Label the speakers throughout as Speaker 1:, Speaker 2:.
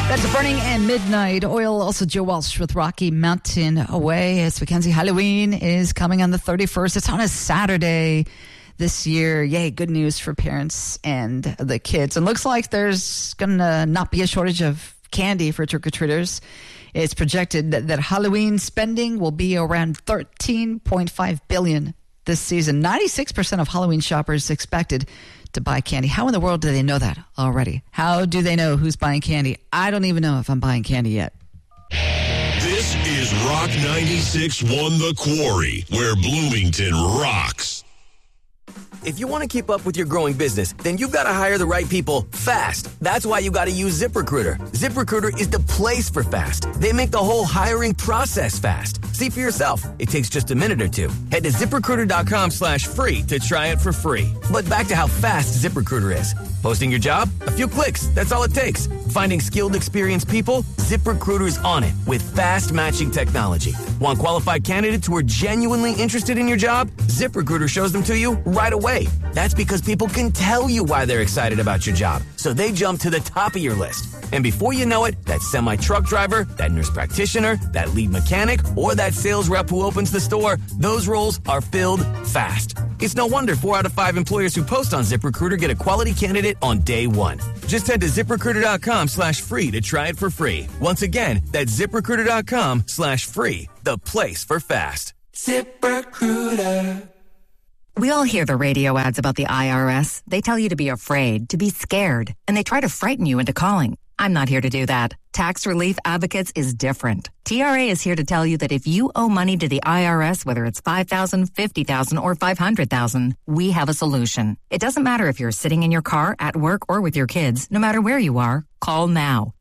Speaker 1: That's Burning and Midnight Oil. Also Joe Walsh with Rocky Mountain Away. It's Mackenzie. Halloween is coming on the 31st. It's on a Saturday this year. Yay, good news for parents and the kids. And looks like there's going to not be a shortage of candy for trick-or-treaters. It's projected that Halloween spending will be around $13.5 billion this season. 96% of Halloween shoppers expected to buy candy. How in the world do they know that already? How do they know who's buying candy? I don't even know if I'm buying candy yet.
Speaker 2: This is Rock 96.1 The Quarry, where Bloomington rocks.
Speaker 3: If you want to keep up with your growing business, then you've got to hire the right people fast. That's why you got to use ZipRecruiter. ZipRecruiter is the place for fast. They make the whole hiring process fast. See for yourself. It takes just a minute or two. Head to ZipRecruiter.com/free to try it for free. But back to how fast ZipRecruiter is. Posting your job? A few clicks. That's all it takes. Finding skilled, experienced people? ZipRecruiter's on it with fast matching technology. Want qualified candidates who are genuinely interested in your job? ZipRecruiter shows them to you right away. That's because people can tell you why they're excited about your job, so they jump to the top of your list. And before you know it, that semi-truck driver, that nurse practitioner, that lead mechanic, or that sales rep who opens the store, those roles are filled fast. It's no wonder 4 out of 5 employers who post on ZipRecruiter get a quality candidate on day one. Just head to ZipRecruiter.com/free to try it for free. Once again, that's ZipRecruiter.com/free, the place for fast.
Speaker 4: ZipRecruiter. We all hear the radio ads about the IRS. They tell you to be afraid, to be scared, and they try to frighten you into calling. I'm not here to do that. Tax Relief Advocates is different. TRA is here to tell you that if you owe money to the IRS, whether it's $5,000, $50,000, or $500,000, we have a solution. It doesn't matter if you're sitting in your car, at work, or with your kids. No matter where you are, call now.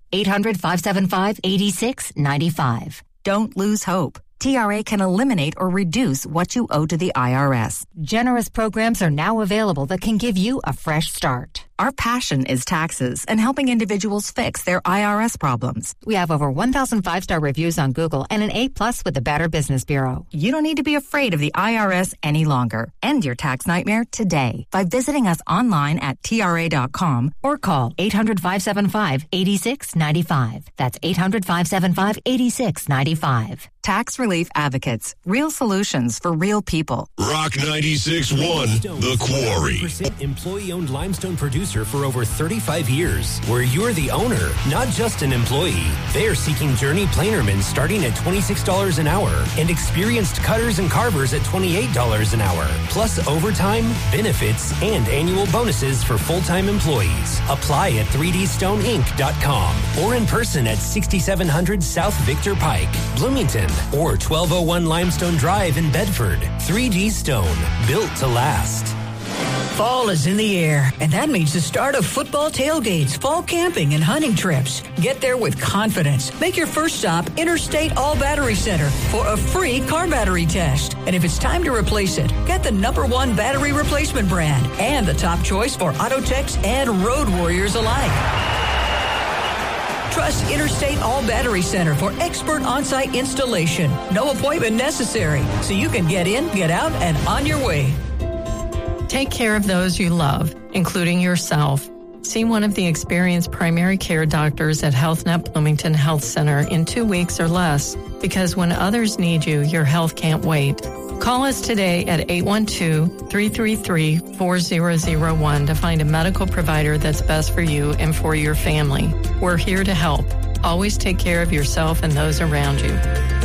Speaker 4: 800-575-8695. Don't lose hope. TRA can eliminate or reduce what you owe to the IRS. Generous programs are now available that can give you a fresh start. Our passion is taxes and helping individuals fix their IRS problems. We have over 1,000 5-star reviews on Google and an A+ with the Better Business Bureau. You don't need to be afraid of the IRS any longer. End your tax nightmare today by visiting us online at TRA.com or call 800-575-8695. That's 800-575-8695. Tax Relief Advocates. Real solutions for real people.
Speaker 2: Rock 96.1 The Quarry.
Speaker 5: Employee-owned limestone producer for over 35 years, where you're the owner, not just an employee. They are seeking journey planermen starting at $26 an hour and experienced cutters and carvers at $28 an hour, plus overtime, benefits, and annual bonuses for full-time employees. Apply at 3dstoneinc.com or in person at 6700 South Victor Pike, Bloomington, or 1201 Limestone Drive in Bedford. 3D Stone, built to last.
Speaker 6: Fall is in the air, and that means the start of football tailgates, fall camping, and hunting trips. Get there with confidence. Make your first stop Interstate All Battery Center for a free car battery test. And if it's time to replace it, get the #1 battery replacement brand and the top choice for auto techs and road warriors alike. Trust Interstate All Battery Center for expert on-site installation. No appointment necessary, so you can get in, get out, and on your way.
Speaker 7: Take care of those you love, including yourself. See one of the experienced primary care doctors at HealthNet Bloomington Health Center in 2 weeks or less, because when others need you, your health can't wait. Call us today at 812-333-4001 to find a medical provider that's best for you and for your family. We're here to help. Always take care of yourself and those around you.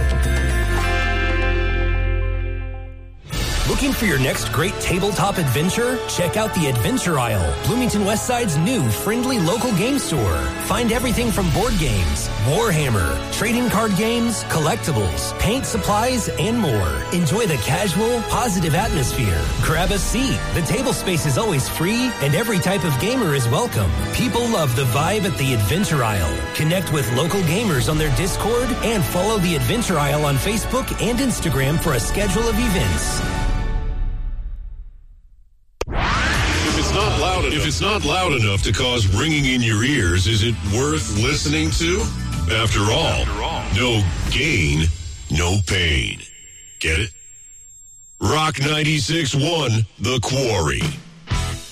Speaker 5: Looking for your next great tabletop adventure? Check out the Adventure Isle, Bloomington Westside's new friendly local game store. Find everything from board games, Warhammer, trading card games, collectibles, paint supplies, and more. Enjoy the casual, positive atmosphere. Grab a seat. The table space is always free, and every type of gamer is welcome. People love the vibe at the Adventure Isle. Connect with local gamers on their Discord and follow the Adventure Isle on Facebook and Instagram for a schedule of events.
Speaker 2: If it's not loud enough to cause ringing in your ears, is it worth listening to? After all, no gain, no pain. Get it? Rock 96.1 The Quarry.